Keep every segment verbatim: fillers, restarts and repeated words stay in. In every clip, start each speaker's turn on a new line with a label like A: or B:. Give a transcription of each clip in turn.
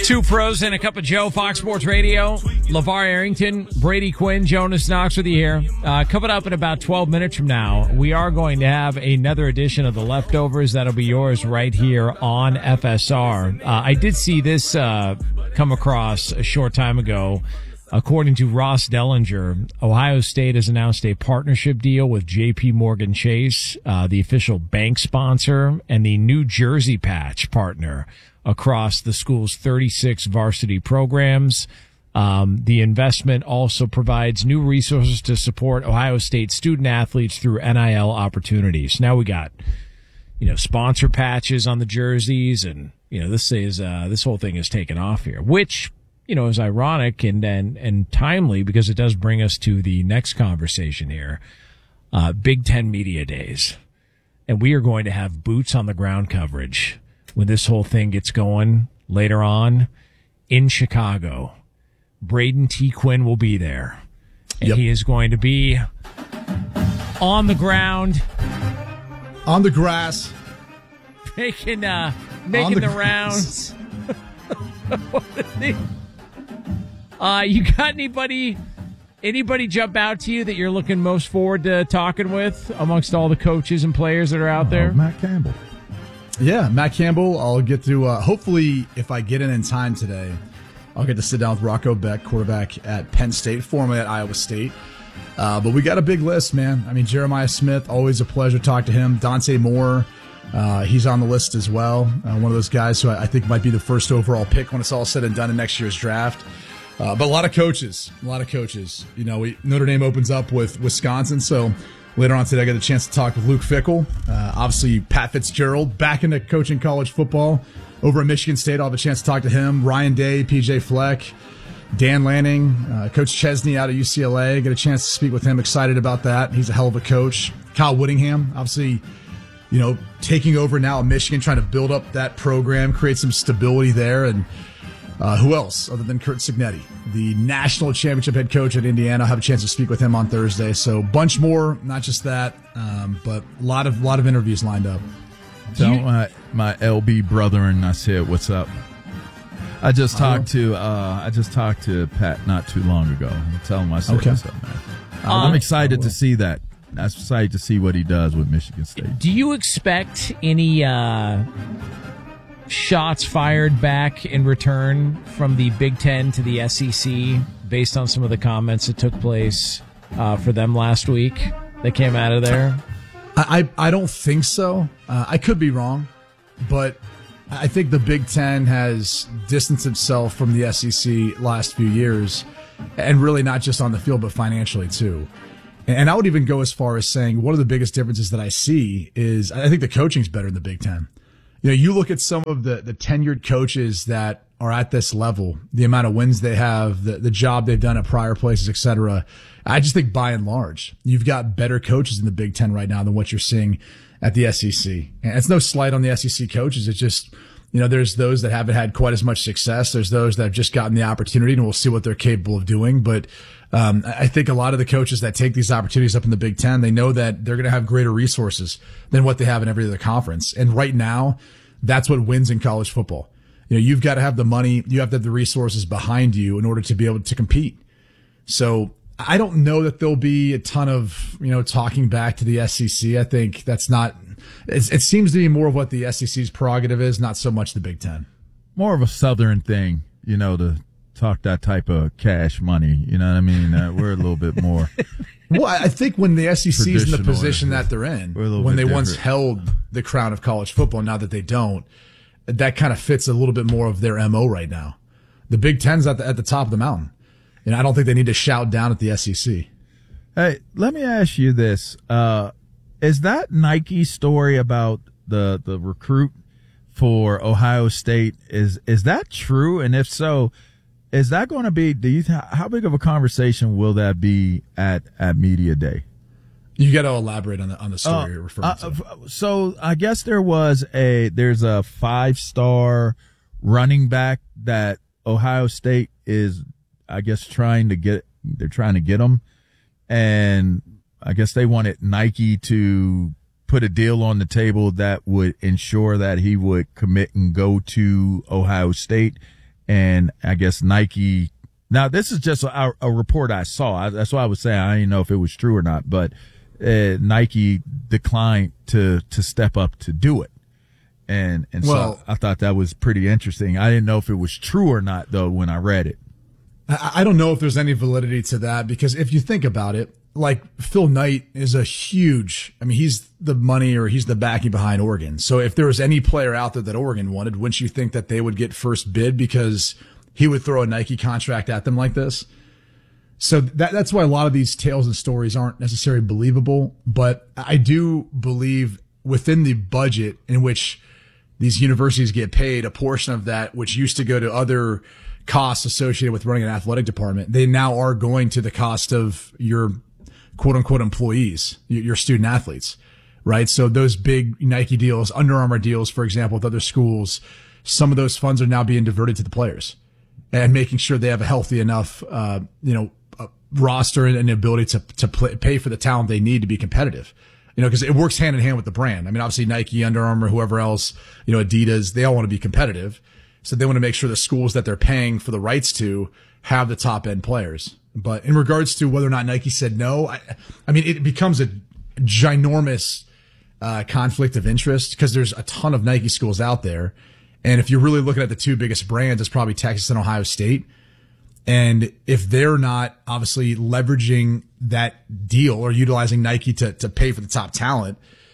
A: Two pros and a cup of Joe, Fox Sports Radio. LeVar Arrington, Brady Quinn, Jonas Knox with you here. Uh, coming up in about twelve minutes from now, we are going to have another edition of The Leftovers. That'll be yours right here on F S R. Uh, I did see this uh, come across a short time ago. According to Ross Dellinger, Ohio State has announced a partnership deal with J P Morgan Chase, uh, the official bank sponsor, and the New Jersey Patch partner across the school's thirty-six varsity programs. Um, the investment also provides new resources to support Ohio State student athletes through N I L opportunities. Now we got, you know, sponsor patches on the jerseys, and, you know, this is, uh, this whole thing is taken off here, which, you know, is ironic and, and, and timely because it does bring us to the next conversation here. Uh, Big Ten Media Days. And we are going to have boots on the ground coverage when this whole thing gets going later on in Chicago. Braden T. Quinn will be there. And yep. He is going to be on the ground.
B: On the grass.
A: Making, uh, making the, the rounds. uh, you got anybody, anybody jump out to you that you're looking most forward to talking with amongst all the coaches and players that are out there?
C: Uh, Matt Campbell.
B: Yeah, Matt Campbell. I'll get to, uh, hopefully, if I get in in time today, I'll get to sit down with Rocco Beck, quarterback at Penn State, formerly at Iowa State. Uh, but we got a big list, man. I mean, Jeremiah Smith, always a pleasure to talk to him. Dante Moore, uh, he's on the list as well. Uh, one of those guys who I, I think might be the first overall pick when it's all said and done in next year's draft. Uh, but a lot of coaches, a lot of coaches. You know, we, Notre Dame opens up with Wisconsin, so later on today, I got a chance to talk with Luke Fickell. Uh, obviously, Pat Fitzgerald back into coaching college football over at Michigan State. I'll have a chance to talk to him. Ryan Day, P J Fleck, Dan Lanning, uh, Coach Chesney out of U C L A. Get a chance to speak with him. Excited about that. He's a hell of a coach. Kyle Whittingham, obviously, you know, taking over now at Michigan, trying to build up that program, create some stability there. And uh, who else other than Kurt Cignetti, the national championship head coach at Indiana? I'll have a chance to speak with him on Thursday. So bunch more, not just that, um, but a lot of lot of interviews lined up.
C: Tell my, my L B brethren I said, what's up? I just talked to uh, I just talked to Pat not too long ago. Tell him I said,
B: okay.
C: What's up, man? Uh, I'm excited to see that. I'm excited to see what he does with Michigan State.
A: Do you expect any uh, shots fired back in return from the Big Ten to the S E C based on some of the comments that took place uh, for them last week that came out of there?
B: I, I don't think so. Uh, I could be wrong, but I think the Big Ten has distanced itself from the S E C last few years, and really not just on the field, but financially too. And I would even go as far as saying one of the biggest differences that I see is I think the coaching's better in the Big Ten. You know, you look at some of the, the tenured coaches that are at this level, the amount of wins they have, the, the job they've done at prior places, et cetera. I just think by and large, you've got better coaches in the Big Ten right now than what you're seeing at the S E C. And it's no slight on the S E C coaches. It's just, you know, there's those that haven't had quite as much success. There's those that have just gotten the opportunity, and we'll see what they're capable of doing. But um, I think a lot of the coaches that take these opportunities up in the Big Ten, they know that they're going to have greater resources than what they have in every other conference. And right now, that's what wins in college football. You know, you've got to have the money, you have to have the resources behind you in order to be able to compete. So I don't know that there'll be a ton of, you know, talking back to the S E C. I think that's not, it's, it seems to be more of what the S E C's prerogative is, not so much the Big Ten.
C: More of a Southern thing, you know, to talk that type of cash money. You know what I mean? Uh, we're a little bit more.
B: Well, I think when the S E C is in the position that they're in, when they once held the crown of college football, now that they don't, that kind of fits a little bit more of their M O right now. The Big Ten's at the, at the top of the mountain. And I don't think they need to shout down at the S E C.
C: Hey, let me ask you this. Uh, is that Nike story about the, the recruit for Ohio State, is, is that true? And if so, is that going to be, do you, how big of a conversation will that be at, at Media Day?
B: You got to elaborate on the, on the story uh, you're referring
C: uh,
B: to.
C: So I guess there was a, there's a five-star running back that Ohio State is, I guess, trying to get, they're trying to get him. And I guess they wanted Nike to put a deal on the table that would ensure that he would commit and go to Ohio State. and I guess Nike. Now this is just a, a report I saw. I, that's why I was saying I didn't know if it was true or not, but uh, Nike declined to to step up to do it. And and well, so I thought that was pretty interesting. I didn't know if it was true or not, though, when I read it.
B: I don't know if there's any validity to that, because if you think about it, like Phil Knight is a huge, I mean, he's the money or he's the backing behind Oregon. So if there was any player out there that Oregon wanted, wouldn't you think that they would get first bid because he would throw a Nike contract at them like this? So that that's why a lot of these tales and stories aren't necessarily believable. But I do believe within the budget in which these universities get paid, a portion of that, which used to go to other costs associated with running an athletic department, they now are going to the cost of your quote unquote employees, your student athletes, right? So those big Nike deals, Under Armour deals, for example, with other schools, some of those funds are now being diverted to the players and making sure they have a healthy enough, uh, you know, uh, roster and, and the ability to, to play, pay for the talent they need to be competitive. You know, because it works hand in hand with the brand. I mean, obviously Nike, Under Armour, whoever else, you know, Adidas, they all want to be competitive. So they want to make sure the schools that they're paying for the rights to have the top end players. But in regards to whether or not Nike said no, I, I mean, it becomes a ginormous uh, conflict of interest because there's a ton of Nike schools out there. And if you're really looking at the two biggest brands, it's probably Texas and Ohio State. And if they're not obviously leveraging that deal or utilizing Nike to, to pay for the top talent,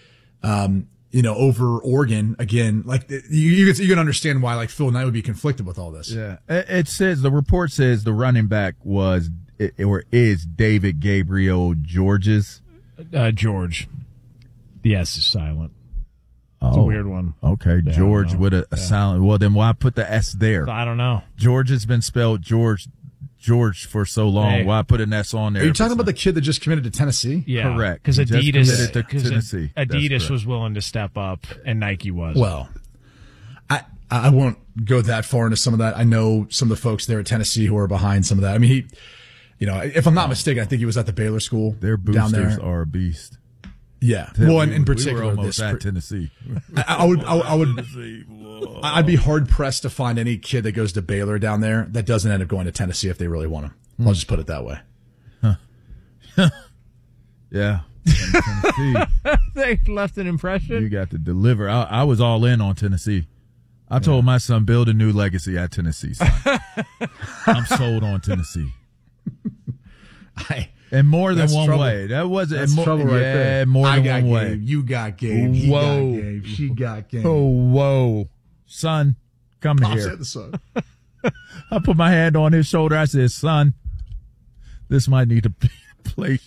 B: um, you know, over Oregon, again, like you, you, you can understand why like Phil Knight would be conflicted with all this.
C: Yeah. It says, the report says the running back was, or is David Gabriel Georges.
A: Uh, George. The S is silent. It's
C: oh,
A: a weird one.
C: Okay.
A: Yeah,
C: George with a, a yeah. silent. Well, then why put the S there?
A: I don't know.
C: George has been spelled George. George for so long. Hey. Why put an S on there?
B: Are you talking about the kid that just committed to Tennessee?
A: Yeah,
C: correct.
A: Because Adidas,
C: to Tennessee.
A: Adidas was willing to step up, and Nike was.
B: Well, I I won't go that far into some of that. I know some of the folks there at Tennessee who are behind some of that. I mean, he, you know, if I'm not mistaken, I think he was at the Baylor school.
C: Their boosters
B: down there.
C: are a beast.
B: Yeah, well, in, in
C: we
B: particular,
C: were almost
B: this
C: at Tennessee.
B: I, I would, I, I would, I'd be hard pressed to find any kid that goes to Baylor down there that doesn't end up going to Tennessee if they really want him. I'll just put it that way.
C: Huh. Yeah. Tennessee.
A: They left an impression.
C: You got to deliver. I, I was all in on Tennessee. I yeah. told my son, build a new legacy at Tennessee, son. I'm sold on Tennessee.
B: I,
C: and more than one
B: trouble.
C: way. That wasn't
B: That's
C: more,
B: trouble right
C: yeah,
B: there.
C: more
B: I
C: than
B: got
C: one
B: game.
C: way.
B: You got game. He
C: whoa.
B: got game. She got game.
C: Oh, whoa. Son, come
B: Pops
C: here.
B: at the son.
C: I put my hand on his shoulder. I said, son, this might need to play.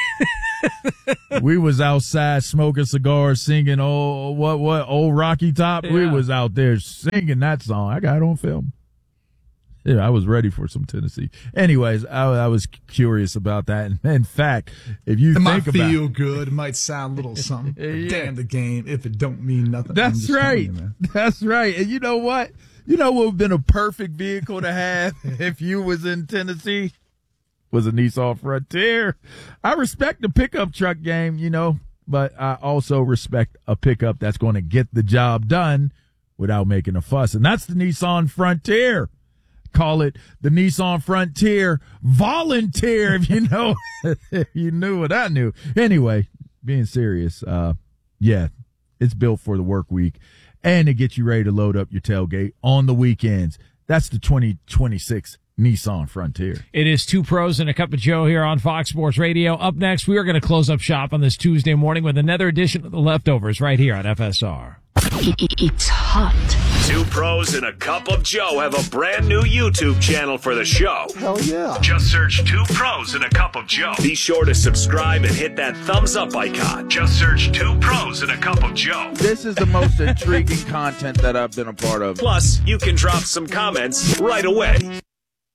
C: We was outside smoking cigars, singing, oh, what, what, old Rocky Top. Yeah. We was out there singing that song. I got it on film. Yeah, I was ready for some Tennessee. Anyways, I, I was curious about that. And in fact, if you
B: it
C: think
B: might
C: about
B: feel good, it might sound a little something. yeah. Damn the game if it don't mean nothing.
C: That's right. You, man. That's right. And you know what? You know what would have been a perfect vehicle to have if you was in Tennessee? Was a Nissan Frontier. I respect the pickup truck game, you know, but I also respect a pickup that's going to get the job done without making a fuss. And that's the Nissan Frontier. Call it the Nissan Frontier Volunteer, if you know, if you knew what I knew. Anyway, being serious, uh, yeah, it's built for the work week and to get you ready to load up your tailgate on the weekends. That's the twenty twenty-six Nissan Frontier.
A: It is Two Pros and a Cup of Joe here on Fox Sports Radio. Up next, we are going to close up shop on this Tuesday morning with another edition of The Leftovers right here on F S R.
D: It's hot.
E: Two Pros and a Cup of Joe have a brand new YouTube channel for the show.
B: Hell yeah.
E: Just search Two Pros and a Cup of Joe. Be sure to subscribe and hit that thumbs up icon. Just search Two Pros and a Cup of Joe.
F: This is the most intriguing content that I've been a part of.
E: Plus, you can drop some comments right away.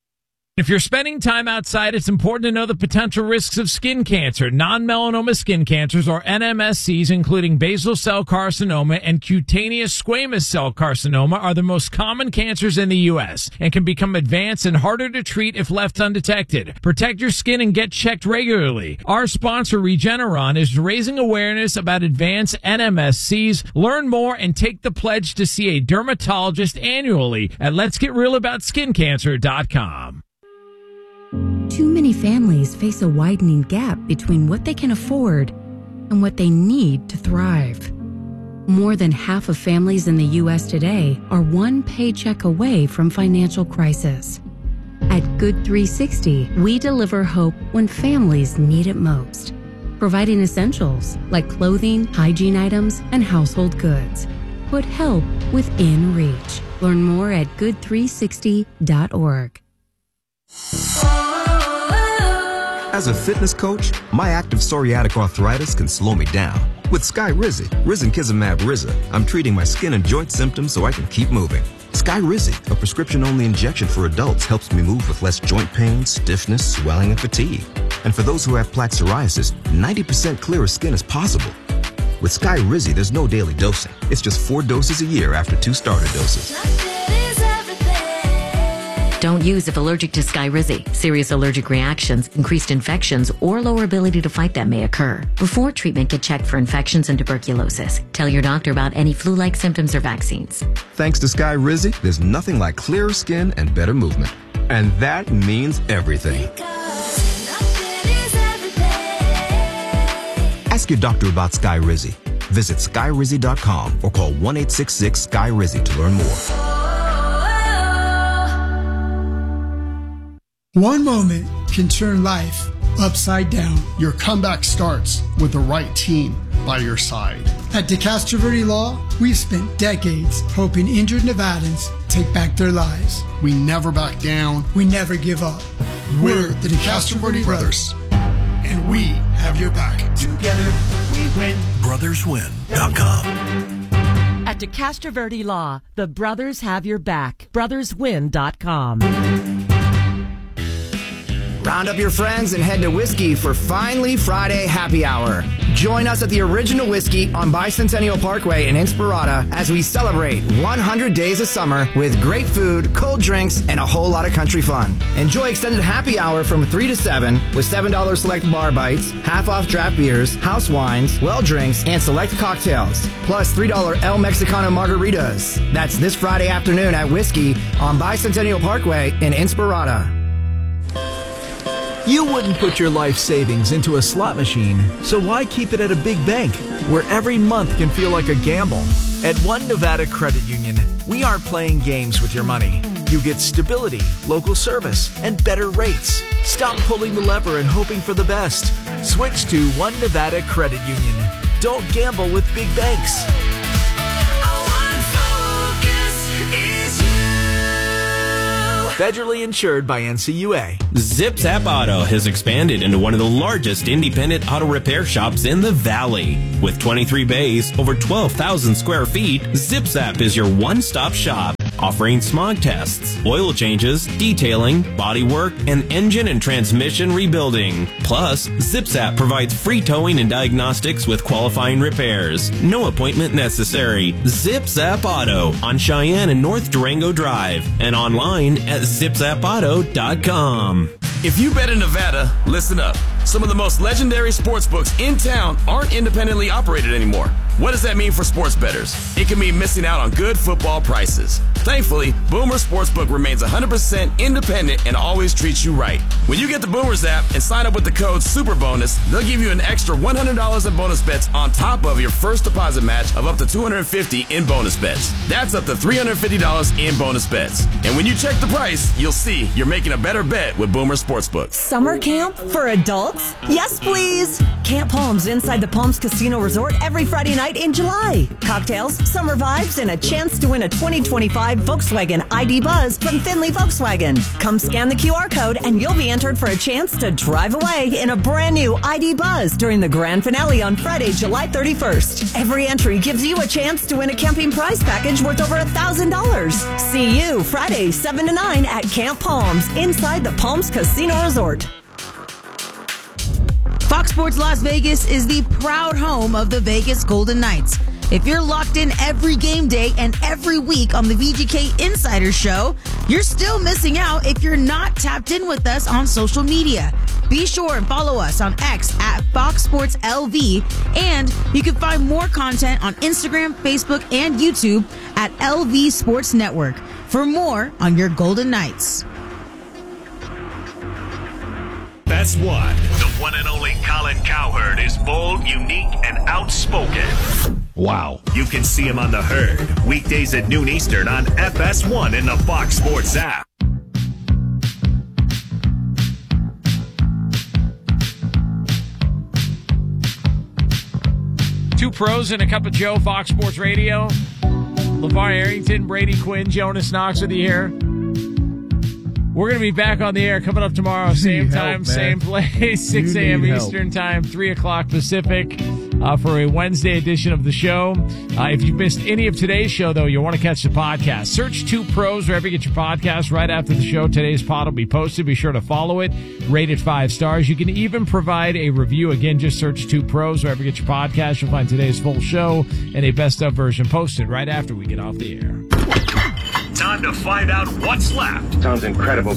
A: If you're spending time outside, it's important to know the potential risks of skin cancer. Non-melanoma skin cancers, or N M S Cs, including basal cell carcinoma and cutaneous squamous cell carcinoma, are the most common cancers in the U S and can become advanced and harder to treat if left undetected. Protect your skin and get checked regularly. Our sponsor, Regeneron, is raising awareness about advanced N M S Cs. Learn more and take the pledge to see a dermatologist annually at lets get real about skin cancer dot com.
D: Too many families face a widening gap between what they can afford and what they need to thrive. More than half of families in the U S today are one paycheck away from financial crisis. At Good three sixty, we deliver hope when families need it most, providing essentials like clothing, hygiene items, and household goods. Put help within reach. Learn more at good three sixty dot org.
G: As a fitness coach, my active psoriatic arthritis can slow me down. With Skyrizi, Risankizumab Riza, I'm treating my skin and joint symptoms so I can keep moving. Skyrizi, a prescription-only injection for adults, helps me move with less joint pain, stiffness, swelling, and fatigue. And for those who have plaque psoriasis, ninety percent clearer skin is possible. With Skyrizi, there's no daily dosing. It's just four doses a year after two starter doses.
H: Don't use if allergic to Skyrizi. Serious allergic reactions, increased infections, or lower ability to fight them may occur. Before treatment, get checked for infections and tuberculosis. Tell your doctor about any flu-like symptoms or vaccines.
G: Thanks to Skyrizi, there's nothing like clearer skin and better movement. And that means everything. Ask your doctor about Skyrizi. Visit Skyrizi dot com or call one eight six six Skyrizi to learn more.
I: One moment can turn life upside down.
J: Your comeback starts with the right team by your side.
I: At DeCastro Verde Law, we've spent decades helping injured Nevadans take back their lives.
J: We never back down.
I: We never give up.
J: We're the DeCastro Verde Brothers, and we have your back.
K: Together we win. brothers win dot com.
L: At DeCastro Verde Law, the brothers have your back. brothers win dot com.
M: Round up your friends and head to Whiskey for Finally Friday Happy Hour. Join us at the Original Whiskey on Bicentennial Parkway in Inspirata as we celebrate one hundred days of summer with great food, cold drinks, and a whole lot of country fun. Enjoy extended happy hour from three to seven with seven dollars select bar bites, half off draft beers, house wines, well drinks, and select cocktails, plus three dollars El Mexicano margaritas. That's this Friday afternoon at Whiskey on Bicentennial Parkway in Inspirata.
N: You wouldn't put your life savings into a slot machine, so why keep it at a big bank, where every month can feel like a gamble? At One Nevada Credit Union, we aren't playing games with your money. You get stability, local service, and better rates. Stop pulling the lever and hoping for the best. Switch to One Nevada Credit Union. Don't gamble with big banks. Federally insured by N C U A.
O: Zip Zap Auto has expanded into one of the largest independent auto repair shops in the Valley. With twenty-three bays, over twelve thousand square feet, Zip Zap is your one-stop shop, offering smog tests, oil changes, detailing, body work, and engine and transmission rebuilding. Plus, Zip Zap provides free towing and diagnostics with qualifying repairs. No appointment necessary. Zip Zap Auto on Cheyenne and North Durango Drive and online at zip zap auto dot com.
P: If you bet in Nevada, listen up. Some of the most legendary sports books in town aren't independently operated anymore. What does that mean for sports bettors? It can mean missing out on good football prices. Thankfully, Boomer Sportsbook remains one hundred percent independent and always treats you right. When you get the Boomers app and sign up with the code SUPERBONUS, they'll give you an extra one hundred dollars in bonus bets on top of your first deposit match of up to two hundred fifty dollars in bonus bets. That's up to three hundred fifty dollars in bonus bets. And when you check the price, you'll see you're making a better bet with Boomer Sportsbook.
Q: Summer camp for adults?
L: adults? Yes, please. Camp Palms inside the Palms Casino Resort every Friday night in July. Cocktails, summer vibes, and a chance to win a twenty twenty-five Volkswagen I D Buzz from Finley Volkswagen. Come scan the Q R code and you'll be entered for a chance to drive away in a brand new I D Buzz during the grand finale on Friday, July thirty-first. Every entry gives you a chance to win a camping prize package worth over one thousand dollars. See you Friday, seven to nine at Camp Palms inside the Palms Casino Resort.
Q: Fox Sports Las Vegas is the proud home of the Vegas Golden Knights. If you're locked in every game day and every week on the V G K Insider Show, you're still missing out if you're not tapped in with us on social media. Be sure and follow us on X at Fox Sports L V, and you can find more content on Instagram, Facebook, and YouTube at L V Sports Network for more on your Golden Knights.
E: That's one. The one and only Colin Cowherd is bold, unique, and outspoken. Wow. You can see him on The Herd, weekdays at noon Eastern on F S one in the Fox Sports app.
A: Two pros and a cup of Joe, Fox Sports Radio. LeVar Arrington, Brady Quinn, Jonas Knox with you here. We're going to be back on the air coming up tomorrow, same
C: help,
A: time,
C: man.
A: same place, six a.m. Eastern time, three o'clock Pacific, uh, for a Wednesday edition of the show. Uh, if you've missed any of today's show, though, you'll want to catch the podcast. Search Two Pros wherever you get your podcast. Right after the show, today's pod will be posted. Be sure to follow it. Rate it five stars. You can even provide a review. Again, just search Two Pros wherever you get your podcast. You'll find today's full show and a best of version posted right after we get off the air.
E: Time to find out what's left.
R: Sounds incredible.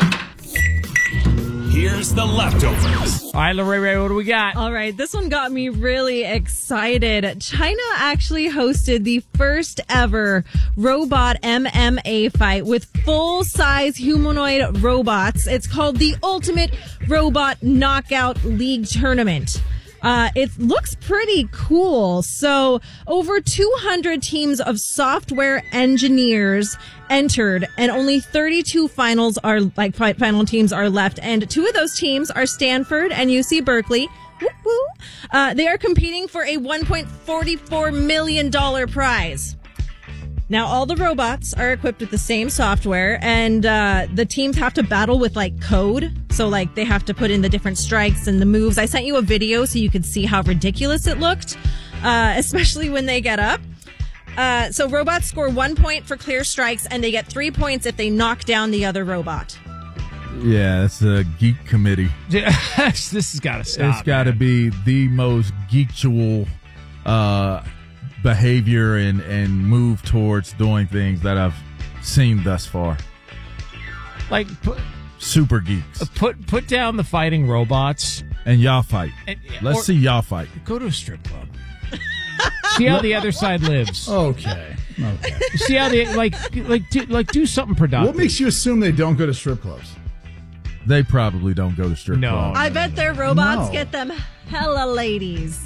E: Here's the leftovers.
A: All right, Lorraine, Ray, what do we got?
S: All right, this one got me really excited. China actually hosted the first ever robot M M A fight with full-size humanoid robots. It's called the Ultimate Robot Knockout League Tournament. Uh, it looks pretty cool. So over two hundred teams of software engineers entered, and only thirty-two finals are like final teams are left. And two of those teams are Stanford and U C Berkeley. Woo-woo. Uh, they are competing for a one point four four million dollars prize. Now, all the robots are equipped with the same software, and uh, the teams have to battle with, like, code. So, like, they have to put in the different strikes and the moves. I sent you a video so you could see how ridiculous it looked, uh, especially when they get up. Uh, so, robots score one point for clear strikes, and they get three points if they knock down the other robot.
C: Yeah, it's a geek committee.
A: This has got to stop.
C: It's got to be the most geekual uh behavior and, and move towards doing things that I've seen thus far.
A: Like, put,
C: super geeks.
A: Put put down the fighting robots.
C: And y'all fight. And, Let's
A: or,
C: see y'all fight.
A: Go to a strip club. See how the other side lives.
B: Okay. Okay.
A: See how they, like, like, do, like, do something productive.
B: What makes you assume they don't go to strip clubs?
C: They probably don't go to strip
A: no.
C: clubs.
S: I bet their robots
B: No.
S: get them hella ladies.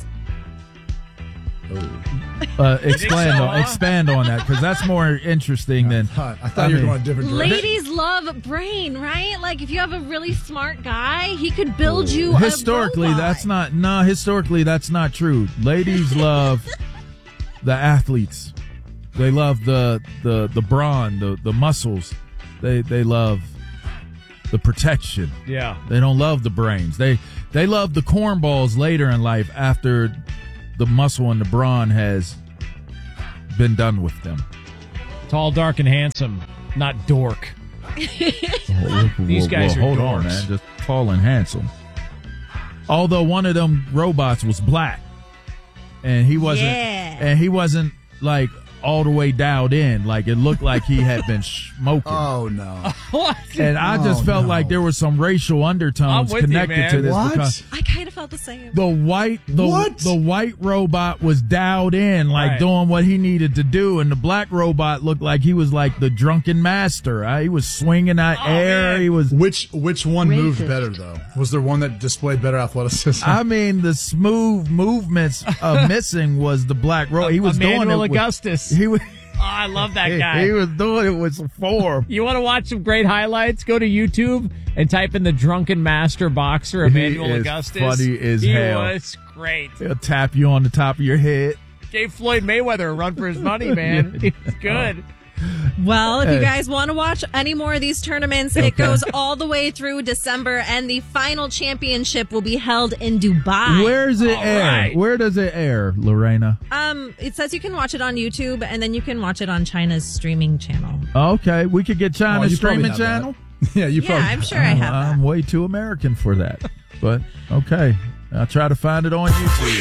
C: Uh, expand on expand on that, because that's more interesting than.
B: I thought I you were
C: mean,
B: going a different direction.
S: Ladies love brain, right? Like, if you have a really smart guy, he could build you
C: Historically,
S: a robot.
C: that's not. No, historically, that's not true. Ladies love the athletes. They love the the the brawn, the the muscles. They they love the protection.
A: Yeah.
C: They don't love the brains. They they love the cornballs later in life after the muscle and the brawn has been done with them.
A: Tall, dark, and handsome, not dork.
C: Whoa,
A: These
C: whoa,
A: guys
C: whoa,
A: are
C: hold
A: dorks.
C: on, man. Just tall and handsome. Although one of them robots was black, and he wasn't,
S: Yeah.
C: and he wasn't like all the way dialed in. Like, it looked like he had been smoking.
B: Oh no!
A: What?
C: And I just
B: Oh,
C: felt
B: no.
C: like there were some racial undertones
A: I'm with you,
C: connected
A: man.
C: to this
B: What?
C: because
S: I kind of felt the same.
C: the white the,
B: What?
C: the white robot was dialed in, like
A: Right.
C: doing what he needed to do, and the black robot looked like he was like the drunken master. Uh, he was swinging that
A: Oh,
C: air.
A: man.
C: He was.
B: Which which one moved
S: Racist.
B: better though? Was there one that displayed better athleticism?
C: I mean, the smooth movements uh, missing was the black robot. He was doing
A: Emmanuel
C: it with-
A: Augustus.
C: He was.
A: Oh, I love that guy.
C: He, he was doing it with some form.
A: You want to watch some great highlights? Go to YouTube and type in the Drunken Master Boxer, Emmanuel
C: he is
A: Augustus.
C: Funny as
A: he
C: hell.
A: He was great.
C: He'll tap you on the top of your head.
A: Gave Floyd Mayweather a run for his money, man. He was good.
S: Well, if you
C: Hey.
S: guys want to watch any more of these tournaments,
C: Okay.
S: it goes all the way through December, and the final championship will be held in Dubai.
C: Where's it
A: All
C: air?
A: right.
C: Where does it air, Lorena?
S: Um, it says you can watch it on YouTube, and then you can watch it on China's streaming channel.
C: Okay, we could get
B: Oh,
C: China's
B: you probably
C: streaming
B: have that.
C: channel.
B: Yeah, you
S: Yeah,
B: probably.
S: I'm sure I have that.
C: I'm way too American for that. But okay, I'll try to find it on YouTube.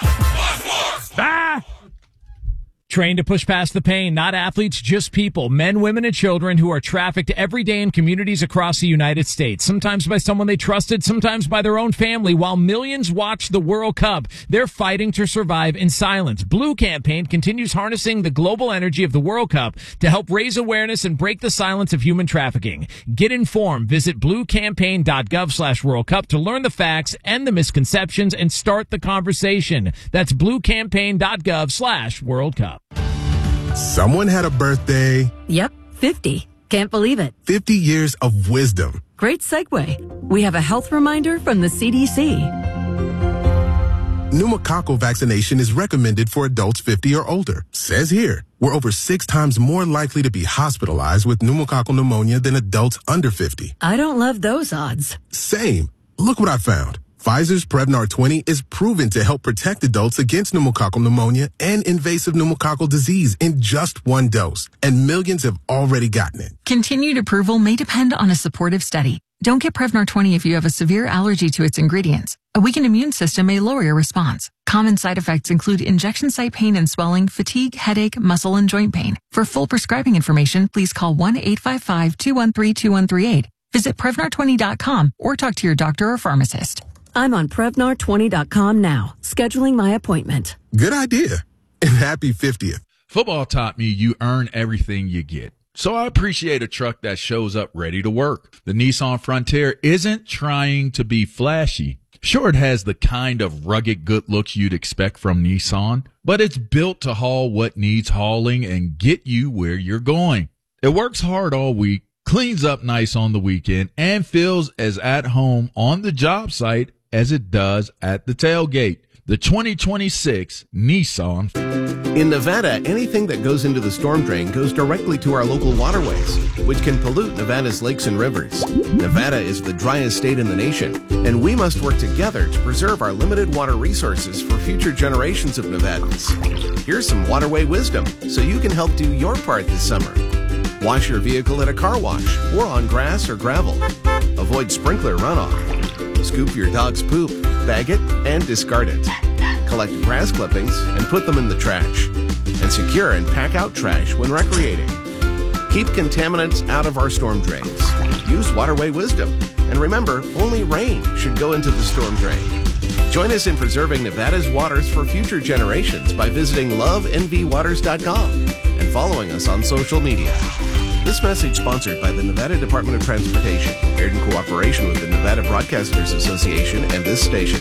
A: Ah! Trained to push past the pain, not athletes, just people, men, women, and children who are trafficked every day in communities across the United States, sometimes by someone they trusted, sometimes by their own family. While millions watch the World Cup, they're fighting to survive in silence. Blue Campaign continues harnessing the global energy of the World Cup to help raise awareness and break the silence of human trafficking. Get informed. Visit bluecampaign.gov slash World Cup to learn the facts and the misconceptions and start the conversation. That's bluecampaign.gov slash World Cup.
R: Someone had a birthday.
T: Yep, fifty. Can't believe it.
R: fifty years of wisdom.
T: Great segue. We have a health reminder from the C D C.
R: Pneumococcal vaccination is recommended for adults fifty or older. Says here, we're over six times more likely to be hospitalized with pneumococcal pneumonia than adults under fifty.
T: I don't love those odds.
R: Same. Look what I found. Pfizer's Prevnar twenty is proven to help protect adults against pneumococcal pneumonia and invasive pneumococcal disease in just one dose, and millions have already gotten it.
U: Continued approval may depend on a supportive study. Don't get Prevnar twenty if you have a severe allergy to its ingredients. A weakened immune system may lower your response. Common side effects include injection site pain and swelling, fatigue, headache, muscle, and joint pain. For full prescribing information, please call one eight five five, two one three, two one three eight. Visit Prevnar twenty dot com or talk to your doctor or pharmacist.
T: I'm on Prevnar twenty dot com now, scheduling my appointment.
R: Good idea. And happy fiftieth.
C: Football taught me you earn everything you get. So I appreciate a truck that shows up ready to work. The Nissan Frontier isn't trying to be flashy. Sure, it has the kind of rugged good looks you'd expect from Nissan, but it's built to haul what needs hauling and get you where you're going. It works hard all week, cleans up nice on the weekend, and feels as at home on the job site as it does at the tailgate. The twenty twenty-six Nissan.
V: In Nevada, anything that goes into the storm drain goes directly to our local waterways, which can pollute Nevada's lakes and rivers. Nevada is the driest state in the nation, and we must work together to preserve our limited water resources for future generations of Nevadans. Here's some waterway wisdom so you can help do your part this summer. Wash your vehicle at a car wash or on grass or gravel. Avoid sprinkler runoff. Scoop your dog's poop, bag it, and discard it. Collect grass clippings and put them in the trash. And secure and pack out trash when recreating. Keep contaminants out of our storm drains. Use waterway wisdom. And remember, only rain should go into the storm drain. Join us in preserving Nevada's waters for future generations by visiting love n v waters dot com and following us on social media. This message sponsored by the Nevada Department of Transportation, aired in cooperation with the Nevada Broadcasters Association and this station.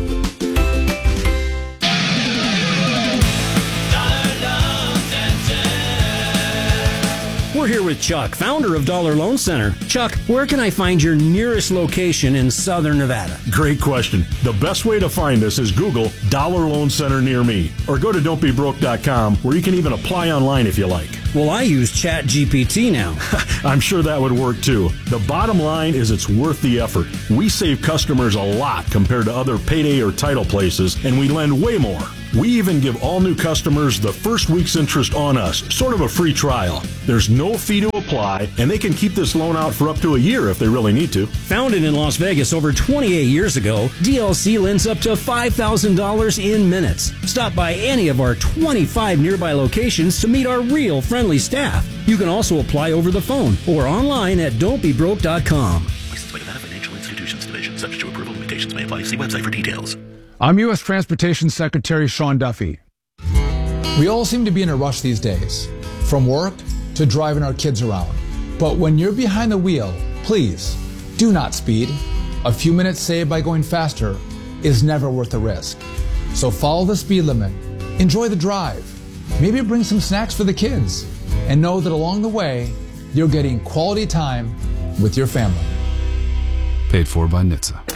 W: We're here with Chuck, founder of Dollar Loan Center. Chuck, where can I find your nearest location in Southern Nevada?
X: Great question. The best way to find us is Google Dollar Loan Center near me, or go to don't be broke dot com, where you can even apply online if you like.
W: Well, I use Chat G P T now.
X: I'm sure that would work too. The bottom line is it's worth the effort. We save customers a lot compared to other payday or title places, and we lend way more. We even give all new customers the first week's interest on us, sort of a free trial. There's no fee to apply, and they can keep this loan out for up to a year if they really need to.
W: Founded in Las Vegas over twenty-eight years ago, D L C lends up to five thousand dollars in minutes. Stop by any of our twenty-five nearby locations to meet our real friendly staff. You can also apply over the phone or online at don't be broke dot com.
K: Licensed by Nevada Financial Institutions Division. Subject to approval, limitations may apply. See website for details.
Y: I'm U S Transportation Secretary Sean Duffy. We all seem to be in a rush these days, from work to driving our kids around. But when you're behind the wheel, please do not speed. A few minutes saved by going faster is never worth the risk. So follow the speed limit, enjoy the drive, Maybe bring some snacks for the kids and know that along the way, you're getting quality time with your family.
D: Paid for by N H T S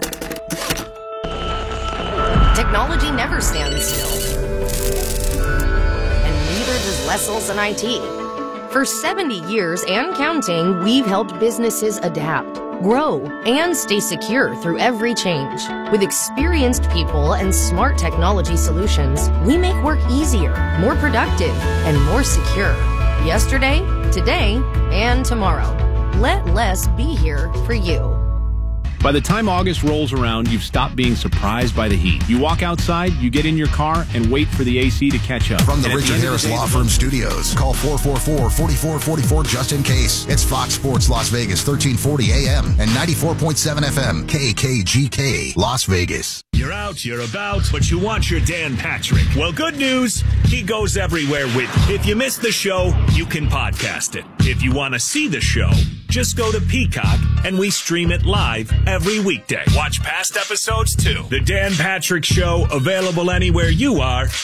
D: A.
F: Technology never stands still. And neither does Wessels and I T. For seventy years and counting, we've helped businesses adapt, grow, and stay secure through every change. With experienced people and smart technology solutions, we make work easier, more productive, and more secure. Yesterday, today, and tomorrow. Let less be here for you.
G: By the time August rolls around, you've stopped being surprised by the heat. You walk outside, you get in your car, and wait for the A C to catch up.
H: From the
G: And at
H: Richard
G: end of
H: Harris
G: the day,
H: Law Firm Studios, call four four four, four four four four just in case. It's Fox Sports Las Vegas, thirteen forty A M and ninety-four point seven F M, K K G K, Las Vegas.
E: You're out, you're about, but you want your Dan Patrick. Well, good news, he goes everywhere with you. If you missed the show, you can podcast it. If you want to see the show, just go to Peacock, and we stream it live every weekday. Watch past episodes, too. The Dan Patrick Show, available anywhere you are